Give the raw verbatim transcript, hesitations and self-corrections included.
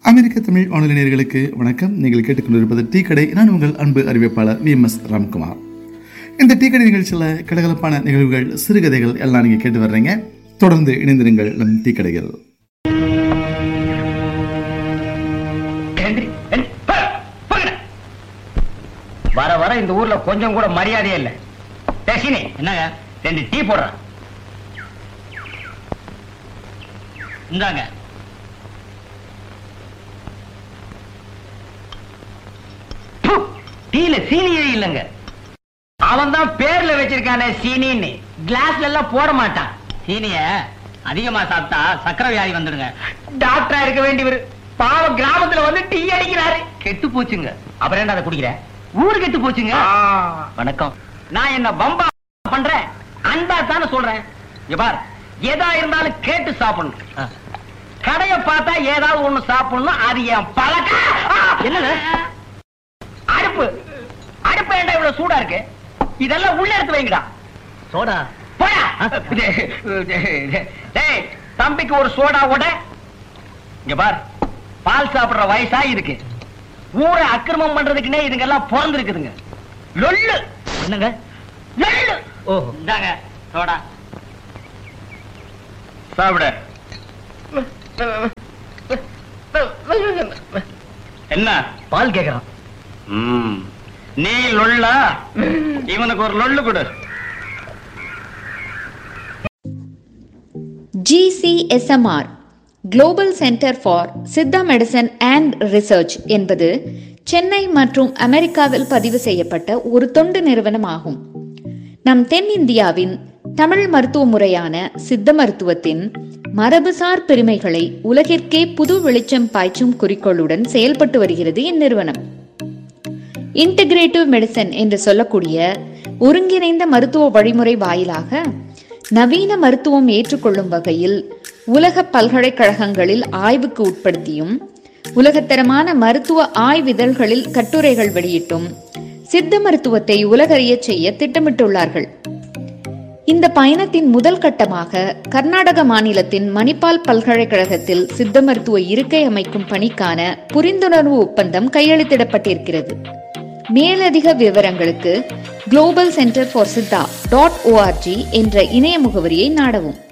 அமெரிக்க தமிழ் வானொலி நேயர்களுக்கு வணக்கம். நீங்கள் கேட்டுக்கொண்டிருப்பது டீ கடை. நான் உங்கள் அன்பு அறிவிப்பாளர் வி எம் எஸ் ராம்குமார். இந்த டீ கடை நிகழ்ச்சியில் கலகலப்பான நிகழ்வுகள், சிறுகதைகள் எல்லாம் நீங்கள் கேட்டு வர்றீங்க. தொடர்ந்து இணைந்திருங்கள் நம் டீ கடைகள். வர வர இந்த ஊர்ல கொஞ்சம் கூட மரியாதையே இல்லை. என்னங்க ரெண்டு டீ போடுறான், இந்தாங்க. டீல சீனியே இல்லங்க. அவன் தான் பேர்ல வச்சிருக்கானே சீனின்னு. கிளாஸ்ல எல்லாம் போட மாட்டான். சீனிய அதிகமா சாப்பிட்டா சக்கரை வியாதி வந்துடுங்க. டாக்டரா இருக்க வேண்டியவர் பாவம் கிராமத்துல வந்து டீ அடிக்கிறாரு. கெட்டு போச்சுங்க. அப்புறம் என்ன அதை குடிக்கிற? ஊரு கெட்டு போச்சுங்க. வணக்கம். நான் என்ன பம்பா பண்றேன்? அன்பா தானே சொல்றேன். பார், எதா இருந்தாலும் கேட்டு சாப்பிடணும். கடைய பார்த்தா ஏதாவது ஒண்ணு சாப்பிடணும். அது என் பழக்கம். என்ன அடுப்பு அடுப்பு ஏண்டா இவ்வளவு சூடா இருக்கு? இதெல்லாம் உள்ள எடுத்து வைங்கடா. சோடா போடா. டேய், தம்பிக்கு ஒரு சோடா ஓட. இங்க பார், பால் சாப்பிடுற வயசா இருக்கு. ஊரை அக்கிரமம் பண்றதுக்குன்னே இதுங்கெல்லாம் பிறந்து இருக்குதுங்க. லொல்லு என்னங்க லொல்லு. ஓ, இந்தாங்க சோடா சாப்பிட. என்ன பால் கேக்குறான்? நீ லொல்லா? இவனுக்கு ஒரு லொல்லு கொடு. G C S M R global centre for Siddha medicine and research என்பது சென்னை மற்றும் அமெரிக்காவில் பதிவு செய்யப்பட்ட ஒரு தொண்டு நிறுவனம் ஆகும். நம் தென்னிந்தியாவின் தமிழ் மருத்துவ முறையான சித்த மருத்துவத்தின் மரபுசார் பெருமைகளை உலகிற்கே புது வெளிச்சம் பாய்ச்சும் குறிக்கோளுடன் செயல்பட்டு வருகிறது இந்நிறுவனம். இன்டகிரேட்டிவ் மெடிசன் என்று சொல்லக்கூடிய ஒருங்கிணைந்த மருத்துவ வழிமுறை வாயிலாக நவீன மருத்துவம் ஏற்றுக்கொள்ளும் வகையில் உலக பல்கலைக்கழகங்களில் ஆய்வுக்கு உட்படுத்தியும் உலகத்தரமான மருத்துவ ஆய்விதழ்களில் கட்டுரைகள் வெளியிட்டும் சித்த மருத்துவத்தை உலகறிய செய்ய திட்டமிட்டுள்ளார்கள். இந்த பயணத்தின் முதல் கட்டமாக கர்நாடக மாநிலத்தின் மணிப்பால் பல்கலைக்கழகத்தில் சித்த மருத்துவ இருக்கை அமைக்கும் பணிக்கான புரிந்துணர்வு ஒப்பந்தம் கையெழுத்திடப்பட்டிருக்கிறது. மேலதிக விவரங்களுக்கு global centre for Siddha dot O R G என்ற இணைய முகவரியை நாடவும்.